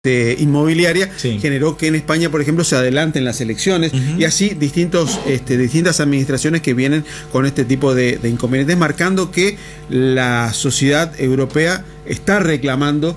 inmobiliaria, sí, generó que en España, por ejemplo, se adelanten las elecciones, y así distintas administraciones que vienen con este tipo de inconvenientes, marcando que la sociedad europea está reclamando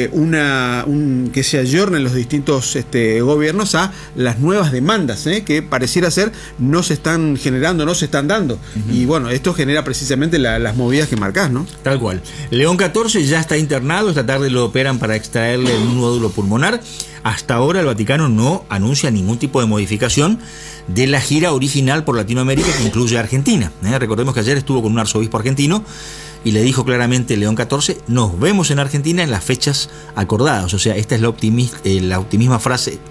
que se ayornen los distintos gobiernos a las nuevas demandas que pareciera ser no se están generando, no se están dando. Y bueno, esto genera precisamente las movidas que marcás, ¿no? Tal cual. León XIV ya está internado, esta tarde lo operan para extraerle un nódulo pulmonar. Hasta ahora el Vaticano no anuncia ningún tipo de modificación de la gira original por Latinoamérica, que incluye a Argentina. Recordemos que ayer estuvo con un arzobispo argentino y le dijo claramente León XIV: nos vemos en Argentina en las fechas acordadas. O sea, esta es la optimista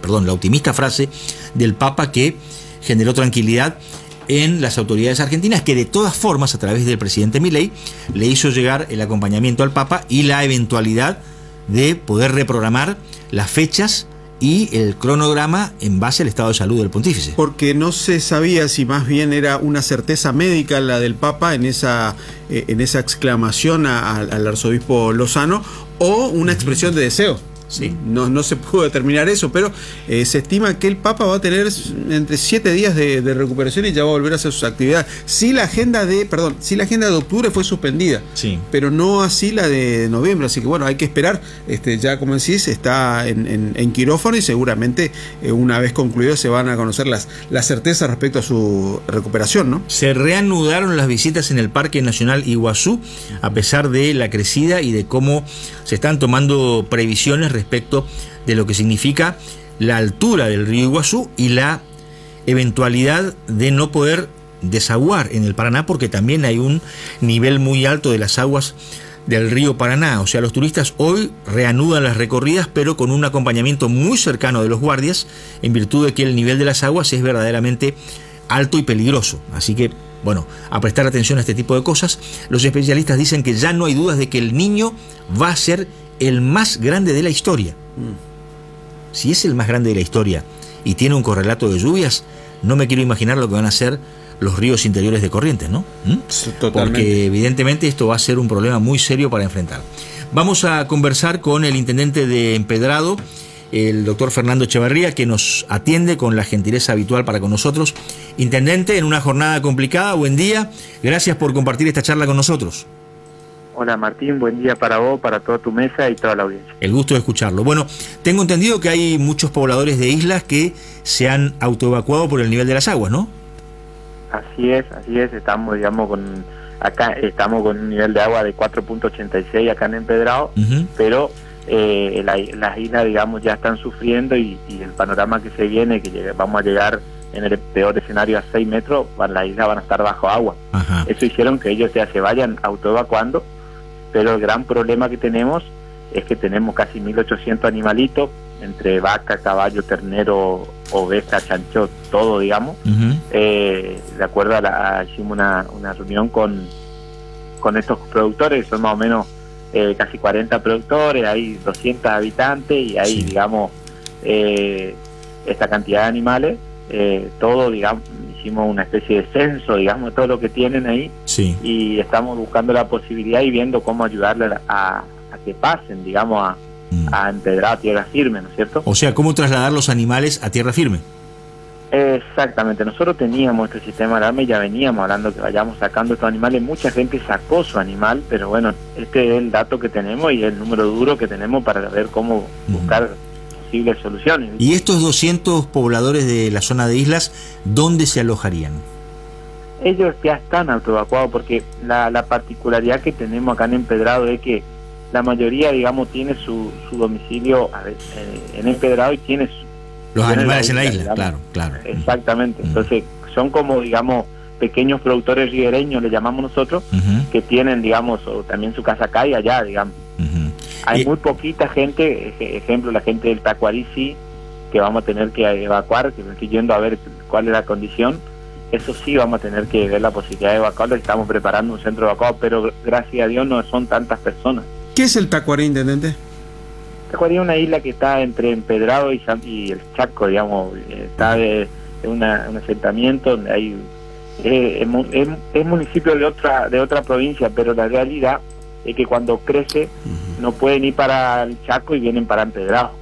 frase del Papa, que generó tranquilidad en las autoridades argentinas, que de todas formas, a través del presidente Milei, le hizo llegar el acompañamiento al Papa y la eventualidad de poder reprogramar las fechas y el cronograma en base al estado de salud del pontífice. Porque no se sabía si más bien era una certeza médica la del Papa en esa exclamación al arzobispo Lozano, o una expresión de deseo. Sí. No se pudo determinar eso, pero se estima que el Papa va a tener entre 7 días de recuperación y ya va a volver a hacer sus actividades. Sí, la agenda de octubre fue suspendida, sí, pero no así la de noviembre, así que bueno, hay que esperar. Ya como decís, está en quirófano, y seguramente una vez concluido se van a conocer las certezas respecto a su recuperación, ¿no? Se reanudaron las visitas en el Parque Nacional Iguazú, a pesar de la crecida y de cómo se están tomando previsiones respecto de lo que significa la altura del río Iguazú y la eventualidad de no poder desaguar en el Paraná, porque también hay un nivel muy alto de las aguas del río Paraná. O sea, los turistas hoy reanudan las recorridas, pero con un acompañamiento muy cercano de los guardias, en virtud de que el nivel de las aguas es verdaderamente alto y peligroso. Así que, bueno, a prestar atención a este tipo de cosas. Los especialistas dicen que ya no hay dudas de que el Niño va a ser el más grande de la historia. Si es el más grande de la historia y tiene un correlato de lluvias, no me quiero imaginar lo que van a hacer los ríos interiores de Corrientes, ¿no? Totalmente. Porque evidentemente esto va a ser un problema muy serio para enfrentar. Vamos a conversar con el intendente de Empedrado, el doctor Fernando Echeverría, que nos atiende con la gentileza habitual para con nosotros. Intendente, en una jornada complicada, buen día. Gracias por compartir esta charla con nosotros. Hola Martín, buen día para vos, para toda tu mesa y toda la audiencia. El gusto de escucharlo. Bueno, tengo entendido que hay muchos pobladores de islas que se han autoevacuado por el nivel de las aguas, ¿no? Así es, estamos, digamos, acá estamos con un nivel de agua de 4.86 acá en Empedrado, pero las islas, digamos, ya están sufriendo, y el panorama que se viene, que vamos a llegar en el peor escenario a 6 metros, las islas van a estar bajo agua. Ajá. Eso hicieron que ellos se vayan autoevacuando, pero el gran problema que tenemos es que tenemos casi 1.800 animalitos, entre vaca, caballo, ternero, oveja, chancho, todo, digamos. De acuerdo hicimos una reunión con estos productores, son más o menos casi 40 productores, hay 200 habitantes y hay, digamos, esta cantidad de animales. Todo, digamos, hicimos una especie de censo, digamos, de todo lo que tienen ahí, sí, y estamos buscando la posibilidad y viendo cómo ayudarle a que pasen, digamos, a Empedrado, a tierra firme, ¿no es cierto? O sea, ¿cómo trasladar los animales a tierra firme? Exactamente, nosotros teníamos este sistema de alarma y ya veníamos hablando que vayamos sacando estos animales. Mucha gente sacó su animal, pero bueno, este es el dato que tenemos y el número duro que tenemos para ver cómo buscar posibles soluciones. ¿Y estos 200 pobladores de la zona de islas, dónde se alojarían? Ellos ya están autoevacuados, porque la particularidad que tenemos acá en Empedrado es que la mayoría, digamos, tiene su domicilio en Empedrado y tiene los animales en la isla, digamos. claro. Exactamente. Entonces son como, digamos, pequeños productores ribereños, le llamamos nosotros, que tienen, digamos, también su casa acá y allá, digamos. Hay muy poquita gente, ejemplo, la gente del Tacuarí, sí, que vamos a tener que evacuar, que me estoy yendo a ver cuál es la condición. Eso sí, vamos a tener que ver la posibilidad de evacuarlo. Estamos preparando un centro de evacuado, pero gracias a Dios no son tantas personas. ¿Qué es el Tacuarí, intendente? Tacuarí es una isla que está entre Empedrado y el Chaco, digamos. Está de un asentamiento donde hay es municipio de otra provincia, pero la realidad es que cuando crece no pueden ir para el Chaco y vienen para Empedrado.